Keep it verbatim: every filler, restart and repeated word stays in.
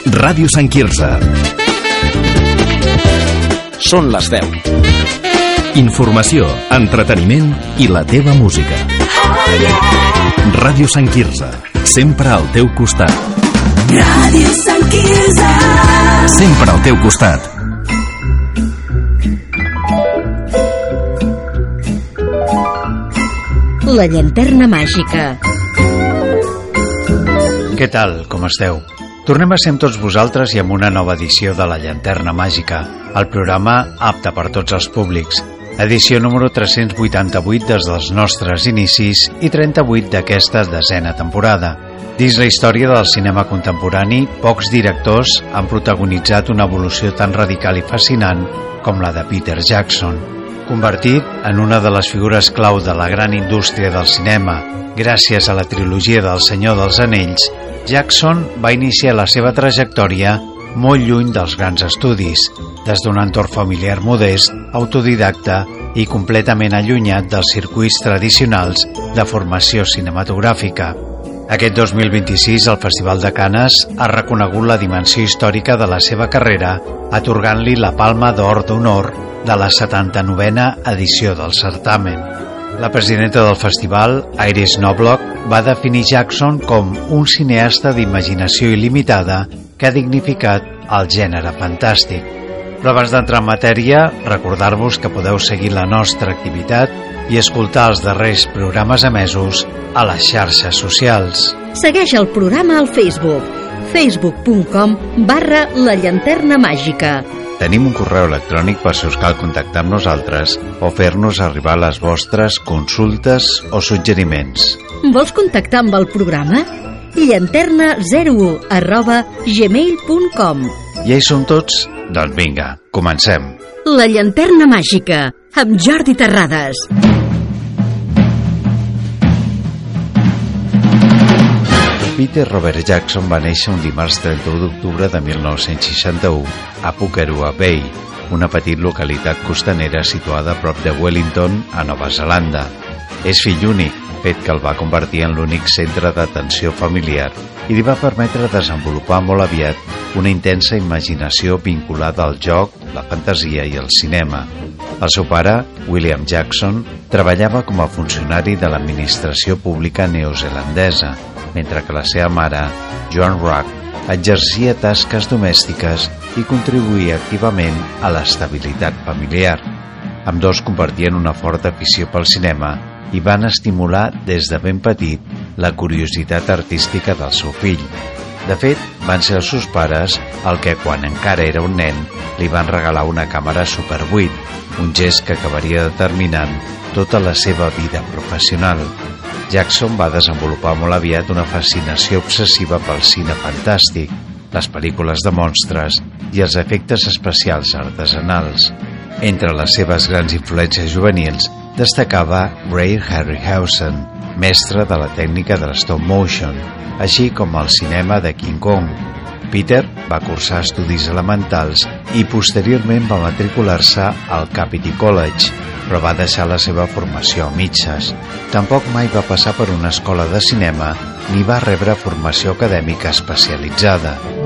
Ràdio Sant Quirze. Són les deu. Informació, entreteniment i la teva música. Ràdio Sant Quirze, sempre al teu costat. Ràdio Sant Quirze, sempre al teu costat. La llanterna màgica. Què tal, com esteu? Tornem a ser amb tots vosaltres i amb una nova edició de La Llanterna Màgica, el programa apte per tots els públics. Edició número tres-cents vuitanta-vuit des dels nostres inicis i trenta-vuit d'aquesta desena temporada. Dins la història del cinema contemporani, pocs directors han protagonitzat una evolució tan radical i fascinant com la de Peter Jackson. Convertit en una de les figures clau de la gran indústria del cinema, gràcies a la trilogia del Senyor dels Anells, Jackson va iniciar la seva trajectòria molt lluny dels grans estudis, des d'un entorn familiar modest, autodidacta i completament allunyat dels circuits tradicionals de formació cinematogràfica. Aquest dos mil vint-i-sis el Festival de Canes ha reconegut la dimensió històrica de la seva carrera, atorgant-li la Palma d'Or d'Honor de la setanta-novena edició del certamen. La presidenta del festival, Iris Knobloch, va definir Jackson com un cineasta d'imaginació il·limitada que ha dignificat el gènere fantàstic. Però abans d'entrar en matèria, recordar-vos que podeu seguir la nostra activitat i escoltar els darrers programes emesos a les xarxes socials. Segueix el programa al Facebook, facebook punt com barra la llanterna màgica. Tenim un correu electrònic per si us cal contactar amb nosaltres o fer-nos arribar les vostres consultes o suggeriments. Vols contactar amb el programa? llanterna zero u arroba gmail punt com. Ja hi som tots? Doncs vinga, comencem. La llanterna màgica, amb Jordi Terrades. Peter Robert Jackson va néixer un dimarts trenta-u d'octubre de mil nou-cents seixanta-u a Pukerua Bay, una petita localitat costanera situada a prop de Wellington, a Nova Zelanda. És fill únic, fet que el va convertir en l'únic centre d'atenció familiar i li va permetre desenvolupar molt aviat una intensa imaginació vinculada al joc, la fantasia i el cinema. El seu pare, William Jackson, treballava com a funcionari de l'administració pública neozelandesa, mentre que la seva mare, Joan Rock, exercia tasques domèstiques i contribuïa activament a l'estabilitat familiar. Ambdós compartien una forta afició pel cinema i van estimular des de ben petit la curiositat artística del seu fill. De fet, van ser els seus pares el que, quan encara era un nen, li van regalar una càmera Super vuit, un gest que acabaria determinant tota la seva vida professional. Jackson va desenvolupar molt aviat una fascinació obsessiva pel cine fantàstic, les pel·lícules de monstres i els efectes especials artesanals. Entre les seves grans influències juvenils destacava Ray Harryhausen, mestre de la tècnica de l'stop motion, així com el cinema de King Kong. Peter va cursar estudis elementals i posteriorment va matricular-se al Capity College, però va deixar la seva formació a mitges. Tampoc mai va passar per una escola de cinema ni va rebre formació acadèmica especialitzada.